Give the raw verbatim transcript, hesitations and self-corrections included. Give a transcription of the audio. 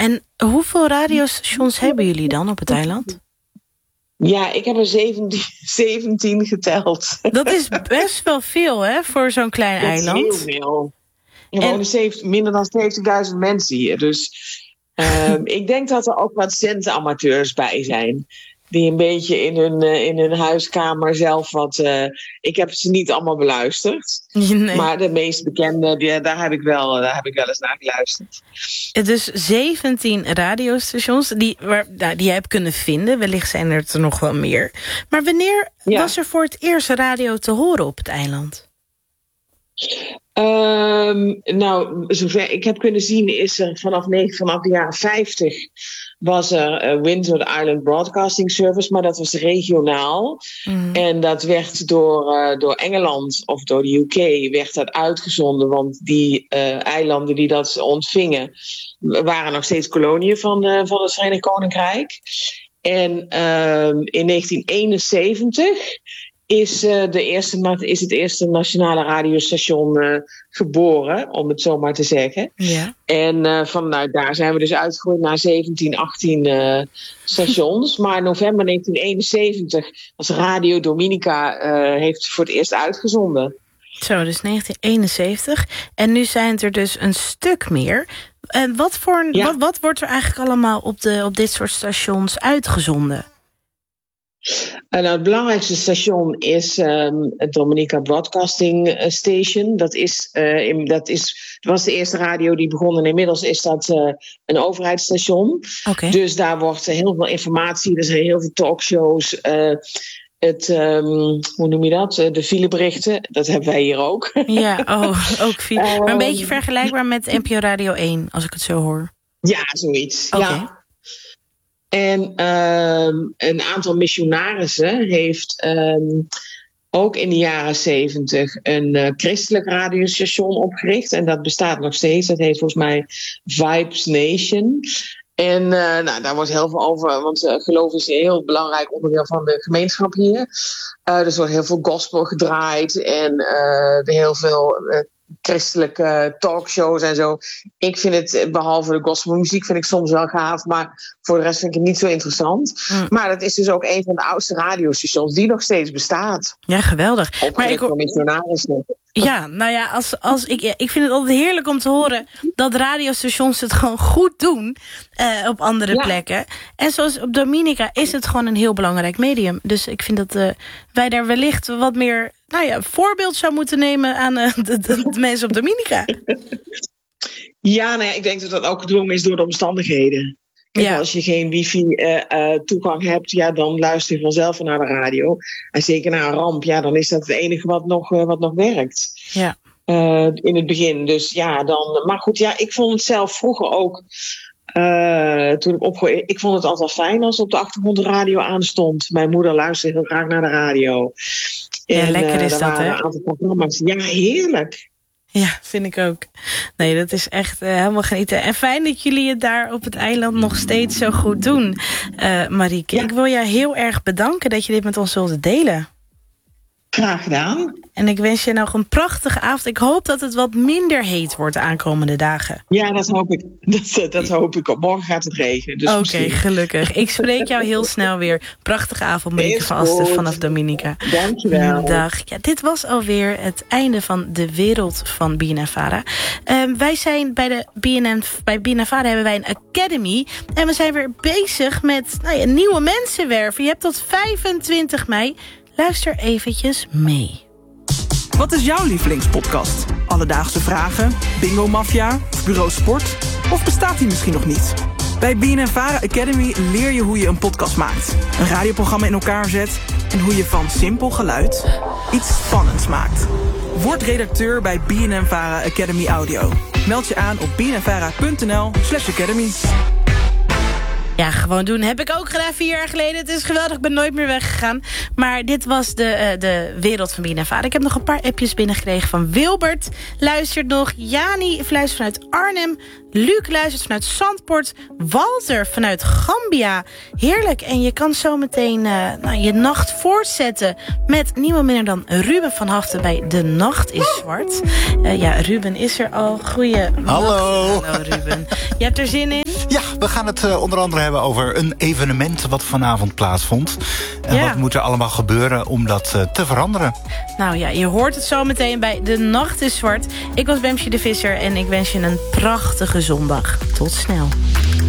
En hoeveel radiostations hebben jullie dan op het eiland? Ja, ik heb er zeventien, zeventien geteld. Dat is best wel veel, hè, voor zo'n klein dat eiland. Is heel veel. Er wonen en... zeventig, minder dan zeventigduizend mensen hier. Dus um, ik denk dat er ook wat centamateurs bij zijn. Die een beetje in hun, uh, in hun huiskamer zelf wat... Uh, ik heb ze niet allemaal beluisterd. Nee. Maar de meest bekende, die, daar, heb ik wel, daar heb ik wel eens naar geluisterd. Dus zeventien radiostations die, waar, nou, die jij hebt kunnen vinden. Wellicht zijn er er nog wel meer. Maar wanneer ja. was er voor het eerst radio te horen op het eiland? Um, nou, zover ik heb kunnen zien is er vanaf, vanaf de jaren vijftig... was er uh, Windward Island Broadcasting Service, maar dat was regionaal. Mm. En dat werd door, uh, door Engeland of door de U K werd dat uitgezonden, want die uh, eilanden die dat ontvingen waren nog steeds koloniën van, uh, van het Verenigd Koninkrijk. En uh, in negentien eenenzeventig is, uh, de eerste, is het eerste nationale radiostation uh, geboren, om het zo maar te zeggen. Ja. En uh, vanuit daar zijn we dus uitgegroeid naar zeventien, achttien uh, stations. Maar november negentien eenenzeventig was Radio Dominica uh, heeft voor het eerst uitgezonden. Zo, dus negentien eenenzeventig. En nu zijn het er dus een stuk meer. En wat, voor, ja. wat, wat wordt er eigenlijk allemaal op, de, op dit soort stations uitgezonden? Uh, nou, het belangrijkste station is um, het Dominica Broadcasting Station. Dat, is, uh, in, dat is, was de eerste radio die begon en inmiddels is dat uh, een overheidsstation. Okay. Dus daar wordt uh, heel veel informatie, er zijn heel veel talkshows. Uh, het, um, hoe noem je dat? Uh, de fileberichten, dat hebben wij hier ook. Ja, oh, ook file. Uh, maar een beetje vergelijkbaar met N P O Radio één, als ik het zo hoor. Ja, zoiets. Okay. Ja. En um, een aantal missionarissen heeft um, ook in de jaren zeventig een uh, christelijk radiostation opgericht. En dat bestaat nog steeds. Dat heet volgens mij Vibes Nation. En uh, nou, daar wordt heel veel over, want uh, geloof is een heel belangrijk onderdeel van de gemeenschap hier. Uh, dus er wordt heel veel gospel gedraaid en uh, heel veel uh, christelijke talkshows en zo. Ik vind het, behalve de gospelmuziek, vind ik soms wel gaaf, maar voor de rest vind ik het niet zo interessant. Mm. Maar dat is dus ook een van de oudste radiostations die nog steeds bestaat. Ja, geweldig. Maar ik hoor missionarissen. Ja, nou ja, als, als ik, ik vind het altijd heerlijk om te horen dat radiostations het gewoon goed doen uh, op andere ja. plekken. En zoals op Dominica is het gewoon een heel belangrijk medium. Dus ik vind dat uh, wij daar wellicht wat meer, nou ja, voorbeeld zou moeten nemen aan uh, de, de, de mensen op Dominica. Ja, nou ja, ik denk dat dat ook gedwongen is door de omstandigheden. Ja. Als je geen wifi-toegang uh, uh, hebt, ja, dan luister je vanzelf naar de radio. En zeker naar een ramp, ja, dan is dat het enige wat nog, uh, wat nog werkt. Ja. Uh, in het begin. Dus ja, dan. Maar goed, ja, ik vond het zelf vroeger ook. Uh, toen ik opgroeide, ik vond het altijd fijn als op de achtergrond de radio aanstond. Mijn moeder luisterde heel graag naar de radio. Ja, en, lekker is uh, dat, hè? Een aantal programma's. Ja, heerlijk. Ja, vind ik ook. Nee, dat is echt uh, helemaal genieten. En fijn dat jullie het daar op het eiland nog steeds zo goed doen, uh, Marieke. Ja. Ik wil jou heel erg bedanken dat je dit met ons wilde delen. Graag gedaan. En ik wens je nog een prachtige avond. Ik hoop dat het wat minder heet wordt de aankomende dagen. Ja, dat hoop ik. Dat, dat hoop ik. Morgen gaat het regenen. Dus Oké, okay, gelukkig. Ik spreek jou heel snel weer. Prachtige avond, Marieke van Asten vanaf Dominica. Dankjewel. Dag. Ja, dit was alweer het einde van de wereld van B N N Vara. Um, wij zijn bij de B N N, bij B N N Vara hebben wij een academy. En we zijn weer bezig met nou ja, nieuwe mensen werven. Je hebt tot vijfentwintig mei. Luister eventjes mee. Wat is jouw lievelingspodcast? Alledaagse vragen, Bingo Mafia, Bureau Sport? Of bestaat die misschien nog niet? Bij B N N Vara Academy leer je hoe je een podcast maakt, een radioprogramma in elkaar zet en hoe je van simpel geluid iets spannends maakt. Word redacteur bij B N N Vara Academy Audio. Meld je aan op bnnvara.nl slash academy. Ja, gewoon doen. Heb ik ook gedaan vier jaar geleden. Het is geweldig, ik ben nooit meer weggegaan. Maar dit was de, uh, de wereld van B N N Vara. Ik heb nog een paar appjes binnengekregen van Wilbert. Luistert nog. Jani luistert vanuit Arnhem. Luc luistert vanuit Zandpoort. Walter vanuit Gambia. Heerlijk. En je kan zo meteen uh, nou, je nacht voortzetten met niemand minder dan Ruben van Haften bij De Nacht is Zwart. Uh, ja, Ruben is er al. Goeie Hallo. Hallo Ruben. Je hebt er zin in? Ja, we gaan het uh, onder andere hebben over een evenement wat vanavond plaatsvond. En ja. wat moet er allemaal gebeuren om dat uh, te veranderen? Nou ja, je hoort het zo meteen bij De Nacht is Zwart. Ik was Bemsje de Visser en ik wens je een prachtige zondag. Tot snel.